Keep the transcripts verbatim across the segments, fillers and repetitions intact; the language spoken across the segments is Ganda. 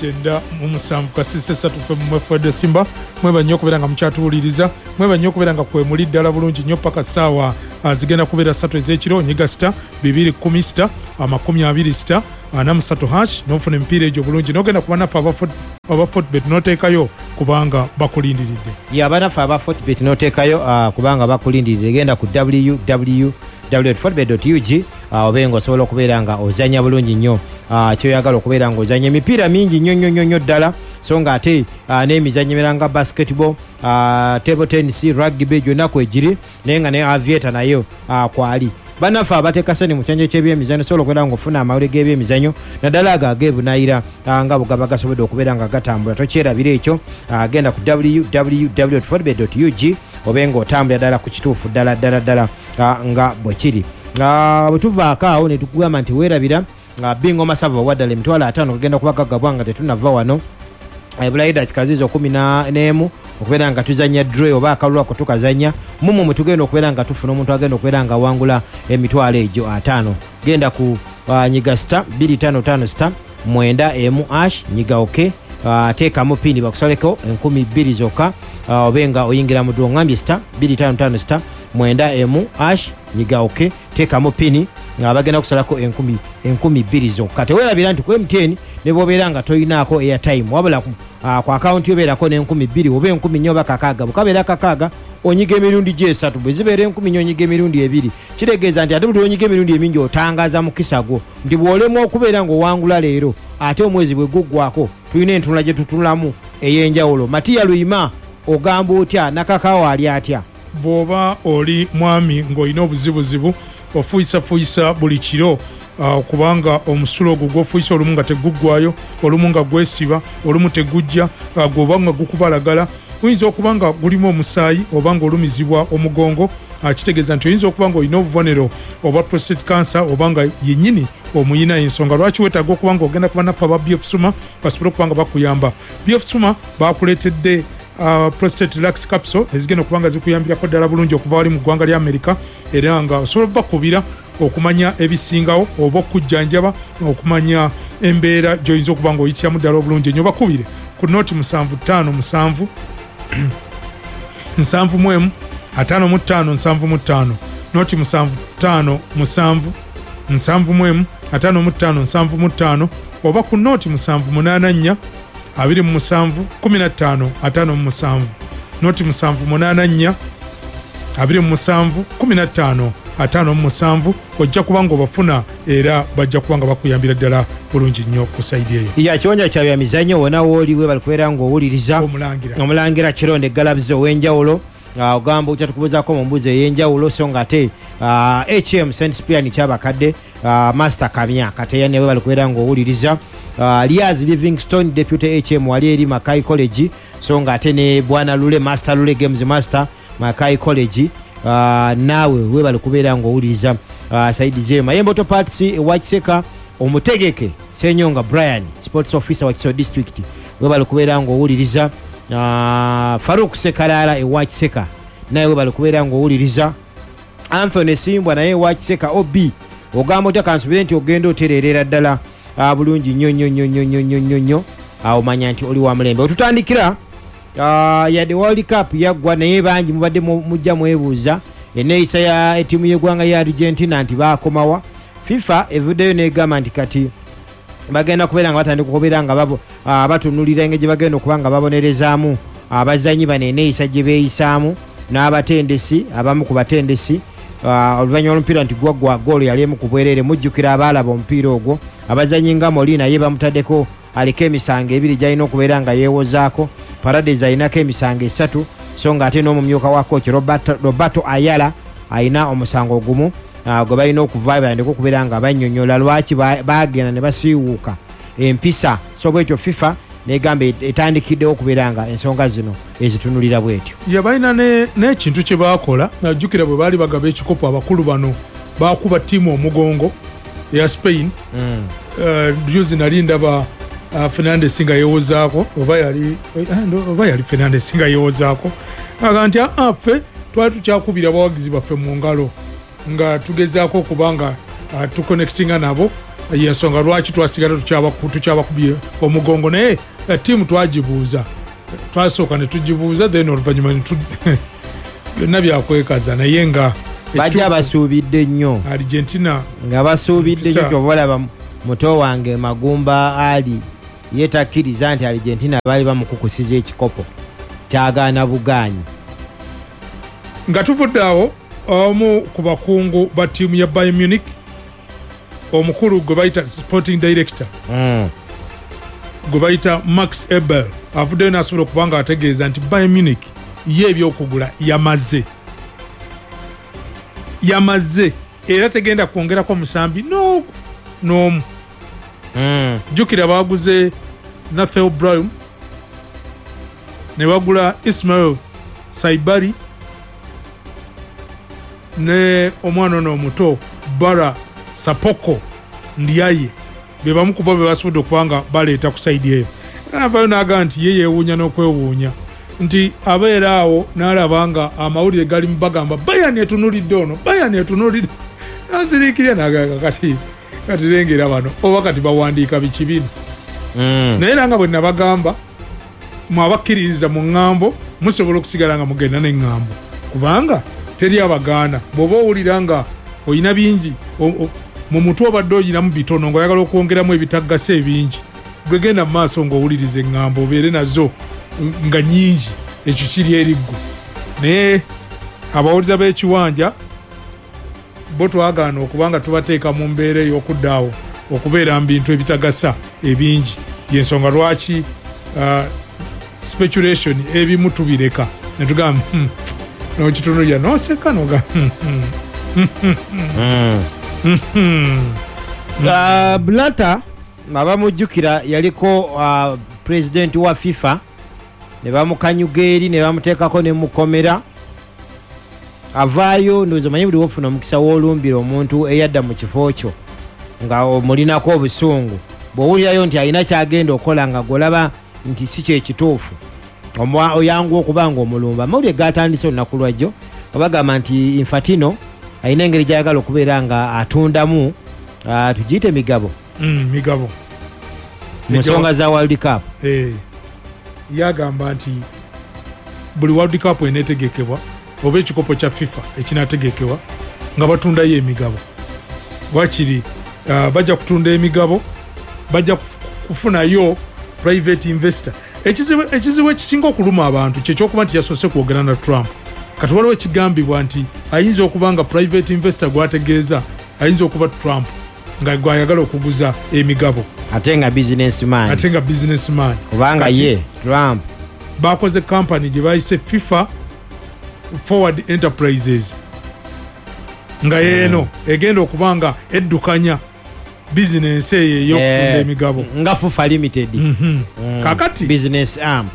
kyenda mu musanvu kasise satu fe mu Fede Simba mweba nnyo okubeera nga mukyatuwuliriza mweba nnyo okubeera nga kwemuli ddala bulungi nnyo paka ssaawa zigenda kubeera ssatu ez'ekiro nyiga sita bibiri kkumi sita amakumi abiri sita ana musatu hash n'ofuna emipiira egyo bulungi n'ogenda kuba naffe aba Fortbet n'oteekayo kubanga bakulindiridde ye abanaffe aba Fortbet n'oteekayo uh, kubanga bakulindiridde genda ku w w w dot fortbet dot u g uh, obenga osobola okubeera nga ozanya bulungi nnyo uh, kyoyagala okubeera nga ozanya emipiira mingi nnyo nnyo nnyo ddala so nga ate uh, n'emizannyo emirala nga basketball uh, table tennis rugby gyonna kwegiri naye nga ne aviator nayo uh, kwali banafa abateeka sene mu kyanja ky'ebyemizannyo sobola okubeera nga ofuna amawulire g'ebyemizannyo naddala ago ageebunaayira nga bugaba gasobodde okubeera nga gatambula tokyerabira ekyo agenda ku w w w dot fortbet dot u g obenga otambulira ddala ku kituufu ddala ddala ddala nga bwe kiri bwe tuvaako awo ne tukugamba nti weerabira bingo masava waddala emitwalo ataano gagenda kuba gaggabwa nga tetunava wano Ebulaida kikazizo kumi n'emu okubeera nga tuzanya draw oba akalulu ako tukazanya mumu mwe tugenda okubeera nga tufuna omuntu agenda okubeera nga wangula emitwalo egyo ataano genda ku uh, nyiga sita bbiri ttaano ttaano sita mwenda emu ash nyiga oke uh, teekamu pini bakusaleko enkumi bbiri zokka uh, obenga oyingira mu draw ngambye sita bbiri ttaano ttaano sita mwenda emu ash nyiga oke teekamu pini abagenda kusalako enkumi enkumi bbiri zokka teweerabira nti ku M T N ne bw'obeera nga toyinaako airtime wabula uh, ku akawunti obeerako n'enkumi bbiri oba enkumi nnya oba kakaaga bukabeera kakaaga onyiga emirundi gy'esatu bwe zibeera enkumi nnya onyiga emirundi ebiri kitegeeza nti ate buli onyiga emirundi emingi otangaaza mu kisa gwo nti bw'olema okubeera ng'owangula leero ate omwezi bwe guggwako tulina entunula gye tutunulamu ey'enjawulo Matiya Luyima ogamba otya nakakaawo ali atya bw'oba oli mwami ng'olina obuzibuzibu ofuyisafuyisa buli kiro uh, kubanga omusulo ogwo gw'ofuyisa olumu nga teguggwayo olumu nga gwesiba olumu tegujja uh, gwoba nga gukubalagala oyinza okuba nga gulimu omusaayi oba nga olumizibwa omugongo uh, kitegeeza nti oyinza okuba nga olina obubonero obwa prostate cancer oba nga yennyini omuyina ensonga lwaki weetaaga okuba nga ogenda kuba naffe aba B F Suma basobole okuba nga bakuyamba B F Suma bakuleetedde Uh, prostate relax capsule ezigenda okuba nga zikuyambirako ddala bulungi okuva wali mu ggwanga lya Amerika era nga osobola bakubira okumanya ebisingawo oba okujjanjaba okumanya embeera gy'oyinza okuba nga oyityamu ddala obulungi ennyo bakubire ku noti musanvu ttaano musanvu nsanvu mu emu ataano mu ttaano nsanvu mu ttaano noti musanvu ttaano musanvu nsanvu mu emu ataano mu ttaano nsanvu mu ttaano oba ku noti musanvu munaana nnya abiri mu musanvu kumi na ttaano ataano mu musanvu noti musanvu munaana nnya abiri mu musanvu kumi na ttaano ataano mu musanvu ojja kuba nga obafuna era bajja kuba nga bakuyambira ddala bulungi nnyo ku saidi eyo ya kiwonja kya bya mizannyo wona wooliwe bali kubeera ng'owuliriza omulangira omulangira kironde galabizi ow'enjawulo uh, ogamba okyatukubuzaako mu mbuzi ey'enjawulo so nga ate uh, H M Saint Spian kyabakadde uh, Master Kamya kateya newe bali kubeera ng'owuliriza uh, Liaz Livingstone Deputy H M wali eri Makai College so nga ate ne Bwana Lule Master Lule Games Master Makai College uh, naawe we bali kubeera ng'owuliriza uh, Saidi Zema Yemboto Parts ewakiseka omutegeke Senyonga Brian Sports Officer wa Kiso District we bali kubeera ng'owuliriza uh, Faruk Sekalala ewakiseka naye we bali kubeera ng'owuliriza Anthony Simbwa naye ewakiseka O B ogamba otya kansubire nti ogenda otererera ddala uh, bulungi nnyo nnyo nnyo nnyo nnyo nnyo nnyo nnyo omanya nti oli wa mulembe otutandikira uh, yadde World Cup yaggwa naye bangi mubadde mujja mwebuuza enneeyisa ya ettiimu y'eggwanga ya Argentina nti baakomawa FIFA evuddeyo n'egamba nti kati bagenda kubeera nga batandika okubeera nga babo uh, batunulira engeri gye bagenda okuba nga babonerezaamu abazannyi bano enneeyisa gye beeyisaamu n'abatendesi abamu ku batendesi Uh, oluvannyuma lw'omupiira nti gwaggwa goolo yali emu ku bwereere mujjukira abaalaba omupiira ogwo abazannyi nga Molina ye bamutaddeko aliko emisango ebiri gy'alina okubeera nga yeewozaako Paradise alinako emisango esatu so nga ate n'omumyuka wa kooki Roberto, Roberto Ayala alina omusango ogumu uh, gwe balina okuvaayo bayandika okubeera nga bannyonnyola lwaki baagenda ne basiiwuuka empisa so bwekyo FIFA negamba etandikiddewo okubeera nga ensonga zino ezitunulira bwetyo yabalina n'ekintu kye baakola najjukira bwe baali bagaba ekikopo abakulu bano baakuba ttiimu omugongo eya Spain juzi nali ndaba Fernandes nga yeewozaako oba yali oba yali Fernandes nga yeewozaako aga nti affe twali tukyakubira abawagizi baffe mu ngalo nga tugezaako okuba nga tuconnectinga nabo yensonga lwaki twasigala tukyabakubye omugongo naye ttiimu twagibuuza twasooka ne tugibuuza then oluvannyuma byonna byakwekaza naye nga bajja basuubidde nnyo Argentina nga basuubidde nnyo kyova olaba muto wange Magumba ali yeetakkiriza nti Argentina baali bamukukusiza ekikopo kyagaana bugaanyi nga tuvudde awo omu ku bakungu ba ttiimu ya Bayern Munich omukulu gwe bayita sporting director mm. gwe bayita Max Eberl avuddeyo n'asobola okuba nga ategeeza nti Bayern Munich ye ebyokugula yamaze yamaze era tegenda kwongerako musambi no n'omu mm. jjukira baaguze Nathaniel Brahim ne bagula Ismail Saibari ne omwana ono omuto Bara Sapoko Ndiaye be bamu ku bo be basobodde okuba nga baleeta ku saidi eyo navayo n'agaa nti ye yeewuunya n'okwewuunya nti abeera awo n'alaba nga amawulire gali mu bagamba Bayern etunulidde ono Bayern etunulidde nasiriikirya n'agaaga kati kati lengera bano oba kati bawandiika biki bino mm. naye era nga bwe nabagamba mwabakkiririza mu ŋŋambo musobola okusigala nga mugenda n'eŋŋambo kubanga teri abagaana bw'oba owulira nga olina bingi mu mutwe obadde oyinamu bitono ng'oyagala okwongeramu ebitaggase ebingi gwe genda mu maaso ng'owuliriza eŋŋambo obeere nazo nga nnyingi ekyo kiri eriggu naye abawuliza b'ekiwanja bo twagaana okuba nga tubateeka mu mbeera ey'okudda awo okubeera mu bintu ebitagasa ebingi yensonga lwaki uh, speculation ebimu tubireka ne tugamba hmm, nokitunulira noseka noga Blatter abamujjukira yaliko uh, president wa FIFA ne bamukanyuga eri ne bamuteekako ne mukomera avaayo ndowooza manyi buli wofuna omukisa w'olumbira omuntu eyadda mu kifo kyo nga omulinako obusungu bw'owulirayo nti alina kyagenda okola nga golaba nti si kyekituufu oyangu okuba nga omulumba amawulire gatandise olunaku lwajjo bagamba nti Infantino alina engeri gyayagala okubeera nga atundamu uh, tugiyite migabo mm, migabo mu nsonga za World Cup hey. Yagamba nti buli World Cup eneetegekebwa oba ekikopo kya FIFA ekinategekebwa nga batundayo emigabo wakiri uh, bajja kutunda emigabo bajja kufunayo private investor ekizibu ekisinga okuluma abantu kyekyokuba nti yasoose kwogera na Trump kati waliwo ekigambibwa nti ayinza okuba nga private investor gwategeeza ayinza okuba Trump nga gwayagala okuguza emigabo ate nga businessman ate nga businessman kubanga ye Trump bakoze company gye bayise FIFA Forward Enterprises nga yeeno mm. egenda okuba nga eddukanya business eyo ey'okutunda yeah. emigabo nga FIFA Limited mm -hmm. mm. kakati business arm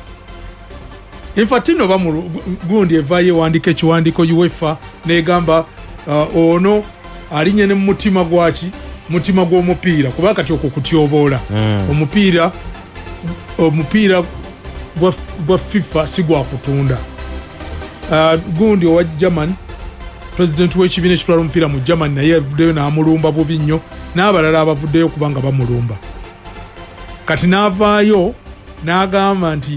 Infantino bamu gundi evaye wandika ekiwandiiko UEFA negamba uh, ono alinye ne mutima gwaki mutima gw'omupiira kuba kati okwo kutyoboola mm. omupiira omupiira gwa FIFA si gwa kutunda uh, gundi owa German president w'ekibiina ekitwala omupiira mu German naye avuddeyo n'amulumba bubi nnyo n'abalala abavuddeyo kubanga bamulumba kati n'avaayo n'agamba nti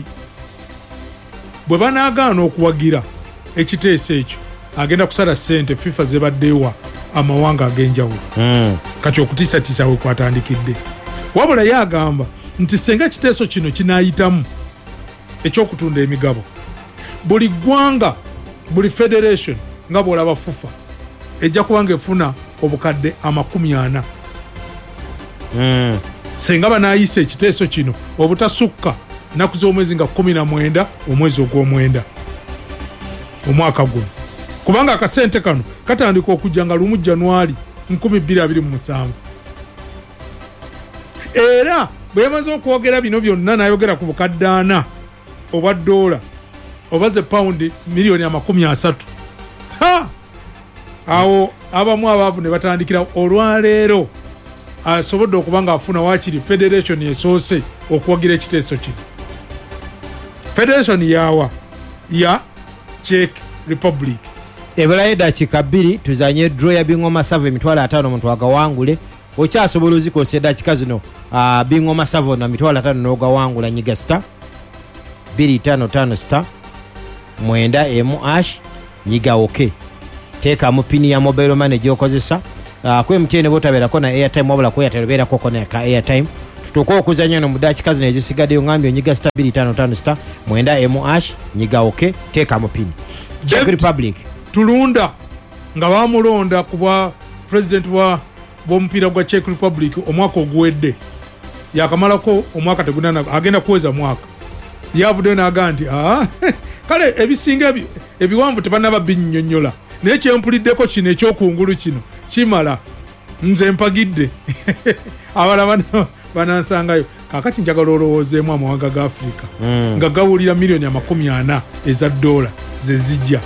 bwe banaagaana okuwagira ekiteeso ekyo agenda kusala ssente FIFA zebaddewa amawanga ag'enjawulo mm. kati okutiisatiisa we kwatandikidde wabula ye agamba nti senga ekiteeso kino kinaayitamu ekyokutunda emigabo buli ggwanga buli federation nga bw'olaba FIFA ejja kubanga efuna obukadde amakumi ana mm. senga banaayisa ekiteeso kino obutasukka naku z'omwezi nga kumi na mwenda omwezi ogw'omwenda omwaka guno kubanga akasente kano katandika okujja nga lumu Januari nkumi bbiri abiri mu musanvu era bwe yamaze okwogera bino byonna n'ayogera ku bukadde ana obwa ddoola oba ze pawundi miliyoni amakumi asatu ha awo abamu abaavu ne batandikira olwaleero asobodde okuba nga afuna waakiri federation esoose okuwagira ekiteeso kino federation yawa ya Czech Republic ebulayo eddakiika bbiri tuzanye draw ya bingoma sava emitwalo ataano omuntu agawangule okyasobola ozikosa eddakiika zino uh, bingoma savona mitwalo ataano n'ogawangula nyiga star bbiri ttaano ttaano star mwenda emu ash nyiga oke teekamu pini ya mobile money gy'okozesa uh, ku M T N bwotabeerako na airtime wabula ku Airtel obeerako ko ka airtime tutuuka okuzanya no mu dakiika zino ezisigaddeyo ngambye onyiga star bbiri ttaano ttaano star mwenda emu ash nyiga oke teekamu pini Czech Republic tulunda nga bamulonda kuba president wa b'omupiira gwa Czech Republic omwaka oguwedde yakamalako omwaka tegunana agenda kuweza mwaka yavudde n'aga nti ah, kale ebisinga ebiwanvu tebanaba binnyonnyola naye kyempuliddeko kino ekyokungulu kino kimala nze mpagidde abala banansangayo kakati njagala olowoozeemu amawanga ga Afrika mm. nga gawulira miliyoni amakumi ana eza dola zezijja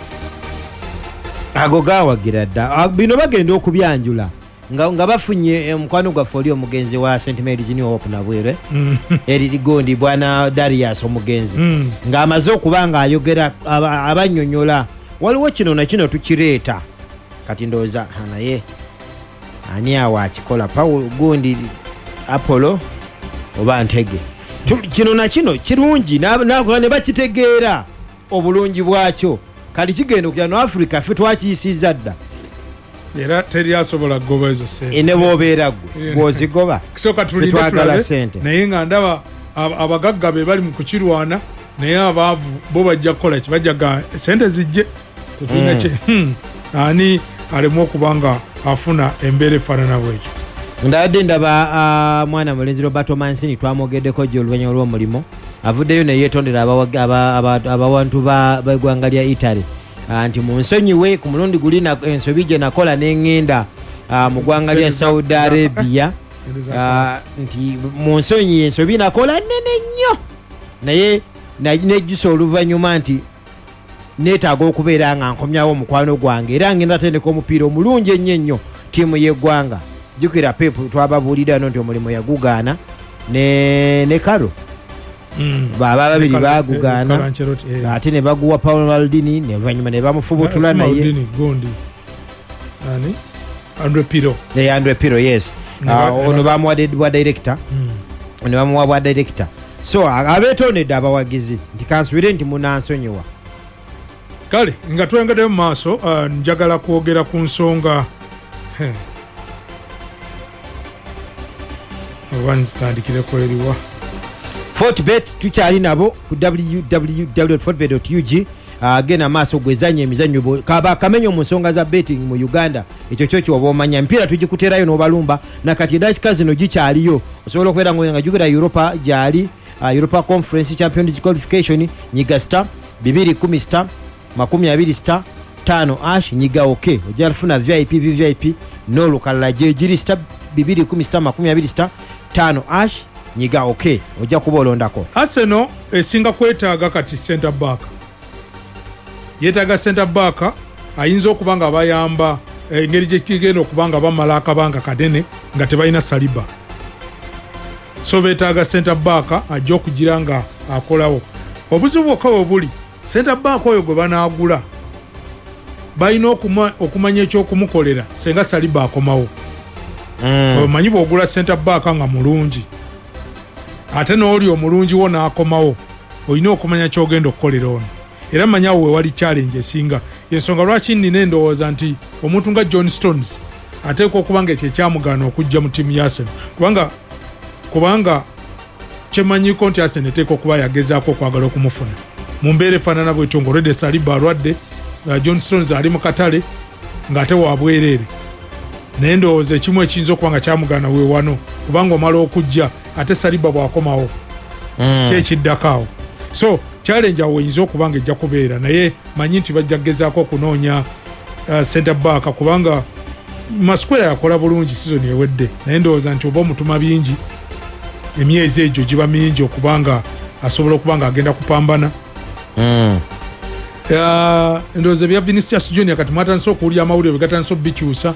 ago gawagira dda bino bagenda okubyanjula nga, nga bafunye omukwano um, gwaffe oli omugenzi wa Saint Mary's New Hope nabwere mm. eririgondi bwana Darius omugenzi mm. ng'amaze okuba ng'ayogera abannyonnyola aba waliwo kino na kino tukireeta kati ndowooza naye ani awo akikola Paul gundi Apollo oba Ntege kino na kino kirungi ne bakitegeera obulungi bwakyo kali kigenda okujja no Africa ffe twakiyisizza dda era teri asobola kugoba ezo sente ene boobeera gwe bw'ozigoba kisooka tulindetwagala sente naye nga ndaba abagagga be bali mu kukirwana naye abaavu bo bajja kukola ki bajjaga sente zijje tetulina kye mm. ani alemu okuba nga afuna embeera efaanana bwekyo ndabadde ndaba uh, mwana mulenzi Roberto Mancini twamwogeddeko gye oluvannyuma lw'omulimo avuddeyo ne yeetondera abawantu b'eggwanga lya Italy nti munsonyiwe ku mulundi guli ensobi gye nakola n'eŋŋenda mu ggwanga lya Saudi Arabia nti munsonyi ensobi nakola nnene nnyo naye nejjusa oluvannyuma nti neetaaga okubeera nga nkomyawo omukwano gwange era ngenda tendeka omupiira omulungi ennyo ennyo ttiimu y'eggwanga jjukira Pep twababuulira no nti omulimu yagugaana ne ne Karo mm. baba babiri bagugaana ate ne baguwa Paolo Maldini ne vanyuma ne bamufubutula naye Maldini gondi ani Andre Pirlo ne Andre Pirlo yes uh, ono bamuwadde bwa director mm. ne bamuwa bwa director so abeetonedde abawagizi nti kansubire nti munansonyiwa kale nga twengedde mu maaso uh, njagala kwogera ku nsonga wanzitandikireko eriwa Fortbet tukyali nabo ku w w w dot fortbet dot u g agenda uh, maaso gwezanya emizannyo kaba kamenyo mu nsonga za betting mu Uganda ekyo kyo kyo obomanya mpira tugikuterayo n'obalumba nakati eddakiika zino gikyaliyo osobola okubeera nga jukira Europa gyali uh, Europa Conference Champions Qualification nyiga star bibiri kumi star makumi abiri star tano ash nyiga oke ojalfuna V I P V I P n'olukalala gye giri star bibiri kumi star makumi abiri star tano ash nyiga oke ojja kuba olondako. Arsenal esinga kwetaaga kati center back yeetaaga center back ayinza okuba nga bayamba engeri gye kigenda okuba nga bamala akabanga kadene nga tebalina Saliba so beetaaga center back ajja okugira nga akolawo obuzibu bwokka buli center back oyo gwe banaagula balina okumanya ekyokumukolera senga Saliba akomawo mm. omanyi bw'ogula center back nga mulungi ate n'oli omulungi wo n'akomawo olina okumanya kyogenda okukolera ono era manyawo wewali challenge esinga ensonga lwaki nnina endowooza nti omuntu nga John Stones ateekwa okuba nga ekyo ekyamugaana okujja mu ttiimu ya Arsenal kubanga kubanga kyemanyiko nti Arsenal eteekwa okuba yagezaako okwagala okumufuna mu mbeera efaanana bwetyo ng'olwedde Saliba alwadde John Stones ali mu katale ng'ate wabwereere naye ndowooza ekimu ekiyinza okuba nga kyamugaana we wano kubanga omala okujja ate Saliba bw'akomawo mm. kyekiddako awo so challenge awo eyinza okuba nga ejja kubeera naye manyi nti bajja kugezaako okunoonya uh, center back kubanga Masquera yakola bulungi season ewedde naye ndowooza nti oba omutuma bingi emyezi egyo giba mingi okubanga asobola okuba nga agenda kupambana mm. uh, ndowooza bya Vinicius Junior kati mwatandise okuwulira amawulire begatandise okubikyusa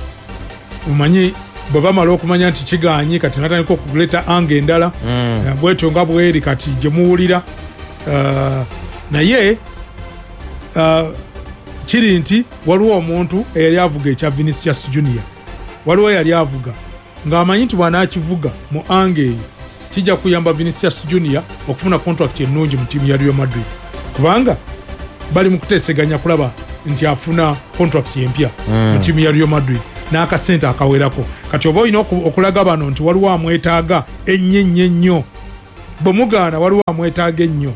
omanyi bwe bamala okumanya nti kiganyi kati natandika okuleeta anga endala mm. uh, bwetyo nga bweri kati gye muwulira uh, naye uh, kiri nti waliwo omuntu eyali avuga ekya Vinicius Junior waliwo yali avuga ng'amanyi nti bw'anaakivuga mu anga eyo kijja kuyamba Vinicius Junior okufuna contract ennungi mu ttiimu ya Real Madrid kubanga bali mu kuteeseganya kulaba nti afuna contract empya mm. mu ttiimu ya Real Madrid n'akasente akawerako kati oba olina okulaga bano nti waliwo amwetaaga ennyo ennyo ennyo bwe mugaana waliwo amwetaaga ennyo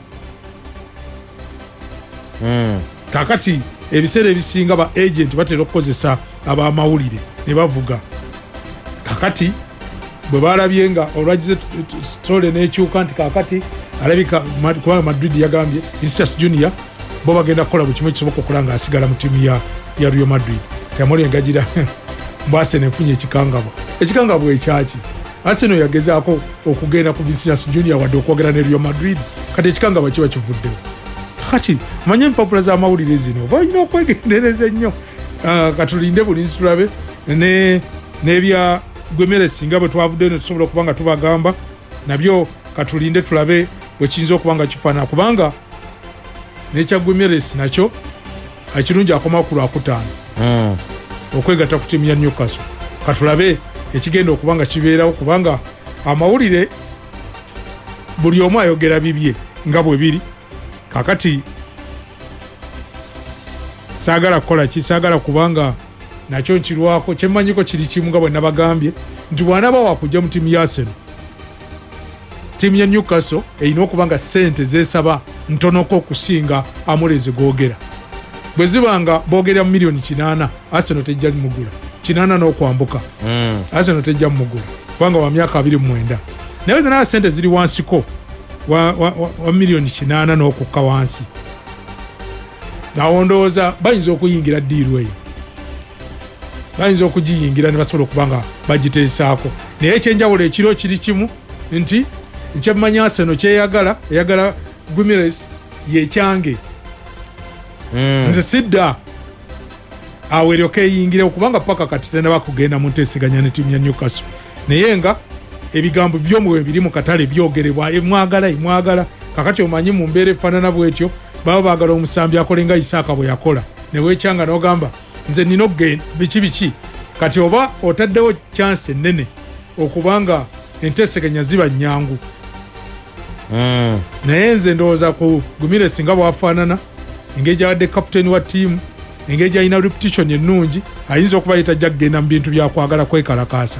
mm. kakati ebiseera ebisinga ba agent batera okukozesa ab'amawulire ne bavuga kakati bwe balabye nga olwagize story n'ekyuka nti kakati alabika kubanga Madrid yagambye Vinicius Junior bo bagenda kukola buli kimu ekisoboka okukola ng'asigala mu ttiimu ya, ya Real Madrid tamuli engagira mbu Arsenal efunye ekikangabwa ekikangabwa ekyaki Arsenal yagezaako okugenda ku Vinicius Junior wadde okwogera ne Real Madrid kati ekikangabwa kiba kivuddewo kakati manye empapula z'amawulire zino oba olina okwegendereza ennyo uh, katulinde bulinzi tulabe ne n'ebya Gwemere singa bwe twavuddeyo ne tusobola okuba nga tubagamba nabyo katulinde tulabe bwe kiyinza okuba nga kifaanana kubanga n'ekya Gwemere nakyo ekirungi akoma ku lwakutaano mm. okwegatta ku ttiimu ya Newcastle katulabe ekigenda okuba nga kibeerawo kubanga amawulire buli omu ayogera bibye nga bwe biri kakati saagala kukola ki saagala kubanga nakyo nkirwako kyemmanyiko kiri kimu nga bwe nabagambye nti bw'anaaba wakujja mu ttiimu ya Arsenal ttiimu ya Newcastle erina okuba nga ssente zeesaba ntonoko okusinga amuleze googera bwe ziba nga boogera mu miliyoni kinaana Arsenal tejja mugula kinaana n'okwambuka mm. Arsenal tejja mugula kubanga wa myaka abiri mu mwenda naye zina ssente ziri wansiko wa, wa, wa, wa miliyoni kinaana n'okukka wansi nawondooza bayinza okuyingira ddiiru eyo bayinza okugiyingira ne basobola okuba nga bagiteesaako naye ekyenjawulo ekiro kiri kimu nti ekyemmanya Arsenal kyeyagala eyagala Guimaraes yekyange mm. nze sidda awo eryoka eyingire okubanga paka kati tenaba kugenda mu nteeseganya ne ttiimu ya Newcastle naye nga ebigambo by'omuwe biri mu katale byogerebwa emwagala emwagala kakati omanyi mu mbeera efaanana bwetyo baba baagala omusambi akole nga Isaaka bwe yakola ne weekyanga n'ogamba nze nina okugenda biki biki kati oba otaddewo chance ennene okubanga enteeseganya ziba nnyangu mm. naye nze ndowooza ku Guimaraes nga bwafaanana engeri gy'abadde kapiteeni wa ttiimu engeri gy'alina reputation ennungi ayinza okuba yetajja kugenda mu bintu byakwagala kwekalakaasa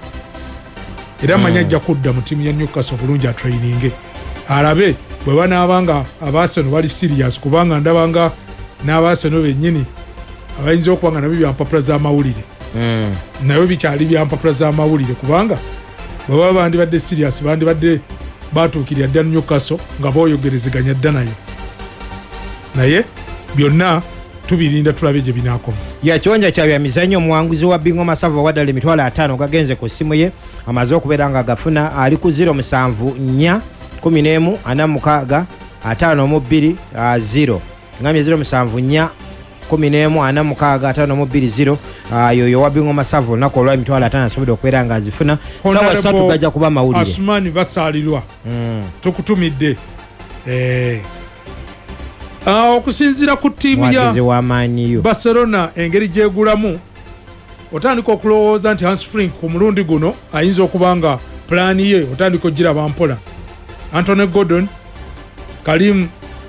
era manya ajja mm. kudda mu ttiimu ya Newcastle bulungi atraininge alabe bwe banaaba nga ab'Arsenal bali serious kubanga ndaba nga n'ab'Arsenal bennyini abayinza okuba nga nabyo byampapula z'amawulire mm. nabyo bikyali byampapula z'amawulire kubanga bwe baba bandibadde serious bandibadde batuukirira ddala Newcastle nga booyogerezeganya dda nayo naye byonna tubirinda tulabe gye binaakoma yakionja kya bya mizannyo omuwanguzi wa Bingo Masava waddala emitwalo ataano gagenze ku ssimu ye amaze okubeera nga agafuna ali ku zero musanvu nnya kumi n'emu ana mukaaga ataano mu bbiri zero ngambye zero musanvu nnya kumi n'emu ana mukaaga ataano mu bbiri zero yoyo wa Bingo Masava olunaku olwa emitwalo ataano asobodde okubeera nga azifuna sawa ssatu gajja kuba amawulire Asumani basaalirwa mm. tukutumidde eh. Uh, okusinziira ku ttiimu ya Barcelona engeri gyegulamu otandika okulowooza nti Hans Flick ku mulundi guno ayinza okuba nga pulaani ye otandika ogiraba mpola Anthony Gordon Karim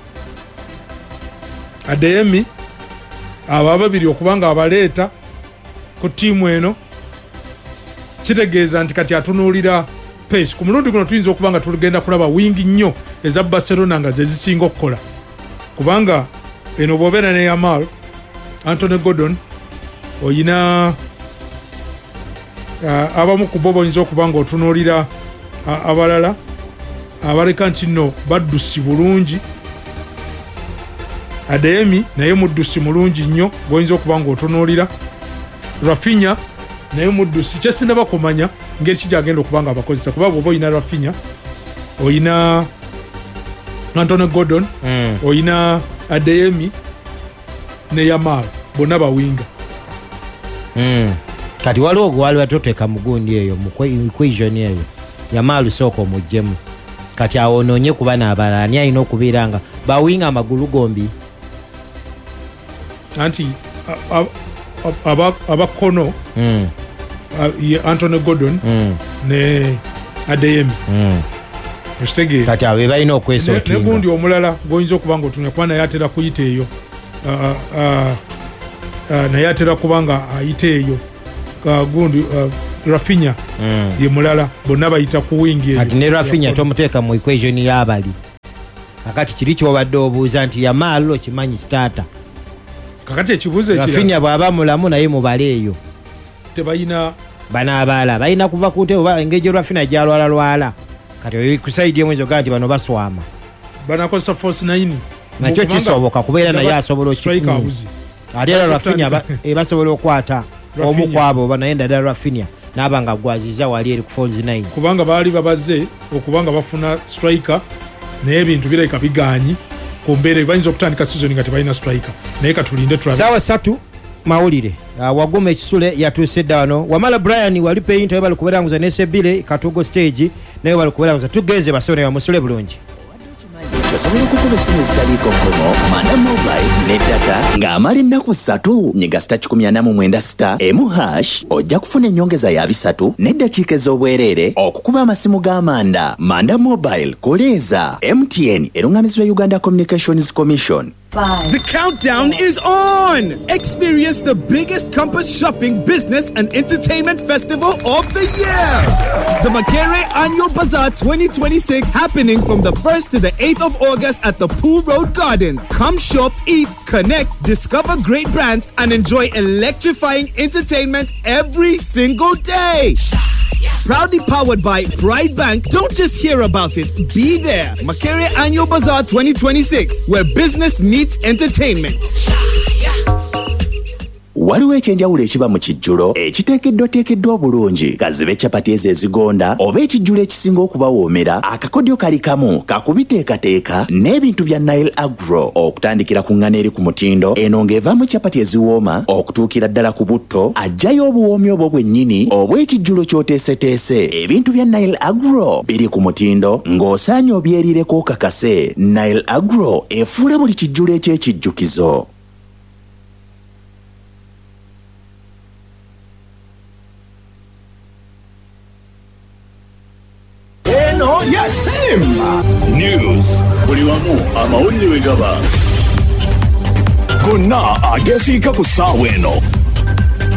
Adeyemi abo ababiri okuba nga abaleeta ku ttiimu eno kitegeeza nti kati atunuulira pace ku mulundi guno tuyinza okuba nga tugenda kulaba wingi nnyo eza Barcelona nga ze zisinga okukola kubanga eno bw'obeera ne Yamal Anthony Gordon oyina uh, abamu ku bo boyinza okuba nga otunuulira uh, abalala abaleka nti nno baddusi bulungi Adeyemi naye muddusi mulungi nnyo gwoyinza okuba nga otunuulira Rafinha naye muddusi kyesinaba kumanya ngeri ki gyagenda okuba nga abakozesa kuba bw'oba oyina Rafinha oyina Anthony Gordon mm. oyina Adeyemi ne Yamal bonna bawinga mm. kati waliwo gwaliwo toteeka mugundi eyo mu equation eyo Yamal sooka omuggyemu kati awonoonye kuba n'abalala ani alina okubeera nga bawinga amagulu gombi anti abakono mm. uh, ye Anthony Gordon mm. ne Adeyemi mm. Ekitegeera kati abe balina okwesotinga ne gundi omulala goyinza okuba nga otunya kuba naye atera kuyita eyo uh, uh, uh, naye atera kuba nga ayita eyo uh, gundi uh, Rafinha mm. ye mulala bonna bayita ku wingi eyo kati ne Rafinha tomuteeka mu equation y'abali kakati kiri kyobadde obuuza nti Yamal kimanyi starter kakati ekibuuzo ekira Rafinha bw'aba mulamu naye mubale eyo tebayina banaabaala balina kuva ku ntebe engeri Rafinha gyalwala lwala kati oyo kusaidi emwezo gati bano baswama banakozesa force nine nakyo kisoboka kubeera naye asobola okikumu ate era Rafinha basobola okwata omu kwabo banaye ddala Rafinha n'aba nga gwaziza wali eri ku falls nine kubanga baali babaze okubanga bafuna striker naye ebintu birabika biganyi ku mbeera bayinza okutandika season nga tebalina striker naye katulinde tulabe saawa ssatu mawulire uh, wagoma ekisule yatuuse dda wano Wamala Brian wali peyinto bali kubeeranguza n'esebile Katugo stage naye bali kubeeranguza tugenze basone bamusule bulungi osobola okukuba essimu ezitaliiko nkomo Manda Mobile ne data ng'amala ennaku ssatu nyiga sita kikumi ana mu mwenda sita emu hash ojja kufuna ennyongeza ya bisatu n'eddakiika ez'obwereere okukuba amasimu g'amanda. Manda Mobile koleeza M T N eruŋŋamizibwa Uganda Communications Commission. Five. The countdown is on! Experience the biggest campus shopping, business and entertainment festival of the year! The Makere Annual Bazaar twenty twenty-six happening from the first to the eighth of August at the Pool Road Gardens. Come shop, eat, connect, discover great brands and enjoy electrifying entertainment every single day! Proudly powered by Pride Bank. Don't just hear about it, be there. Makere Annual Bazaar twenty twenty-six, where business meets entertainment. Waliwo ekyenjawulo ekiba mu kijjulo ekiteekeddwa teekeddwa obulungi kazibe capati ezo ezigonda oba ekijjulo ekisinga okubawoomera akakodyo kali kamu kakubiteekateeka n'ebintu bya Nile Agro okutandikira ku ŋŋana eri ku mutindo eno ng'evaamu capati eziwooma okutuukira ddala ku butto ajjayo obuwoomi obwo bwennyini obw'ekijjulo ky'oteeseteese. Ebintu bya Nile Agro biri ku mutindo ng'osaanye obyerireko okakase. Nile Agro efuula buli kijjulo eky'ekijjukizo. News buli wamu amawulire we gaba gonna agesiika ku ssaawa eno